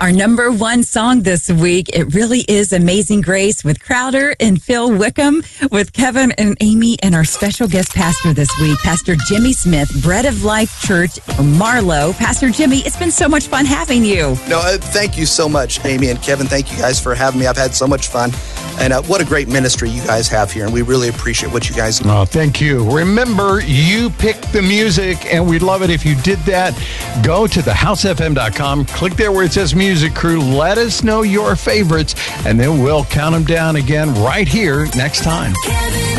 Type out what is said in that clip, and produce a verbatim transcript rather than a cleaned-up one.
Our number one song this week, it really is Amazing Grace with Crowder and Phil Wickham, with Kevin and Amy, and our special guest pastor this week, Pastor Jimmy Smith, Bread of Life Church, Marlow. Pastor Jimmy, it's been so much fun having you. No, uh, thank you so much, Amy and Kevin. Thank you guys for having me. I've had so much fun. And uh, what a great ministry you guys have here, and we really appreciate what you guys do. Oh, thank you. Remember, you picked the music, and we'd love it if you did that. Go to the house f m dot com, click there where it says Music Crew, let us know your favorites, and then we'll count them down again right here next time. Kevin